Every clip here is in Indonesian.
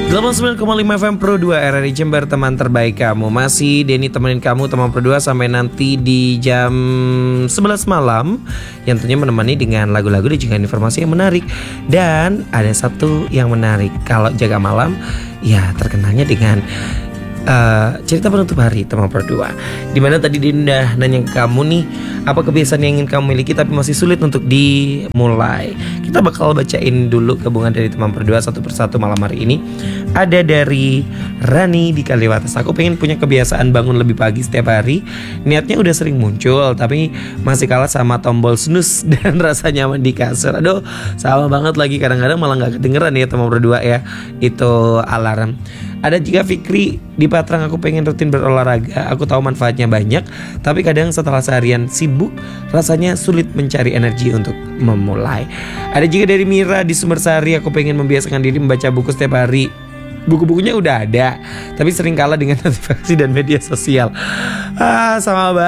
89,5 FM Pro 2 RRI Jember, teman terbaik kamu. Masih Denny temenin kamu teman Pro 2 sampai nanti di jam 11 malam, yang tentunya menemani dengan lagu-lagu dan juga informasi yang menarik. Dan ada satu yang menarik, kalau jaga malam ya terkenalnya dengan cerita penutup hari teman Pro 2. Dimana tadi Dinda nanya ke kamu nih, apa kebiasaan yang ingin kamu miliki tapi masih sulit untuk dimulai. Kita bakal bacain dulu gabungan dari teman Pro 2 satu persatu malam hari ini. Ada dari Rani di Kaliwates. Aku pengen punya kebiasaan bangun lebih pagi setiap hari. Niatnya udah sering muncul, tapi masih kalah sama tombol snooze dan rasa nyaman di kasur. Aduh, sama banget lagi, kadang-kadang malah gak kedengeran ya teman Pro 2 ya, itu alarm. Ada juga Fikri di Patrang, aku pengen rutin berolahraga. Aku tahu manfaatnya banyak, tapi kadang setelah seharian sibuk rasanya sulit mencari energi untuk memulai. Ada juga dari Mira di Sumbersari, aku pengen membiasakan diri membaca buku setiap hari. Buku-bukunya udah ada, tapi sering kalah dengan notifikasi dan media sosial. Sama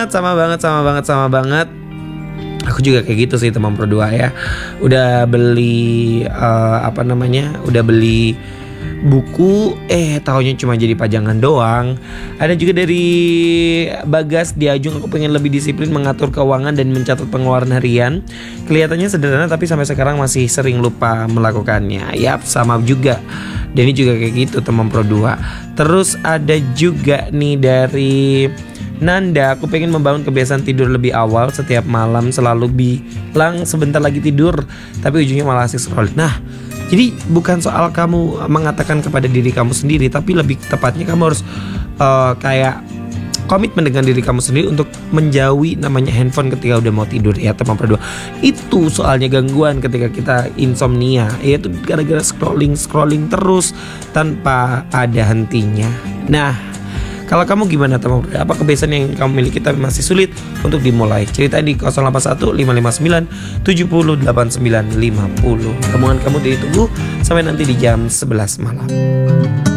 banget. Aku juga kayak gitu sih teman Pro 2 ya. Udah beli udah beli buku, taunya cuma jadi pajangan doang. Ada juga dari Bagas di Ajung, aku pengen lebih disiplin mengatur keuangan dan mencatat pengeluaran harian. Kelihatannya sederhana tapi sampai sekarang masih sering lupa melakukannya. Yap, sama juga. Dan ini juga kayak gitu teman Pro 2. Terus ada juga nih dari Nanda, aku pengen membangun kebiasaan tidur lebih awal. Setiap malam selalu bilang sebentar lagi tidur, tapi ujungnya malah asik scroll. Nah, jadi bukan soal kamu mengatakan kepada diri kamu sendiri, tapi lebih tepatnya kamu harus kayak komitmen dengan diri kamu sendiri untuk menjauhi namanya handphone ketika udah mau tidur ya teman Pro 2. Itu soalnya gangguan ketika kita insomnia, yaitu gara-gara scrolling terus tanpa ada hentinya. Nah, kalau kamu gimana teman Pro 2? Apa kebiasaan yang kamu miliki tapi masih sulit untuk dimulai? Cerita di 081 559 70 89 50. Gabungan kamu ditunggu sampai nanti di jam 11 malam.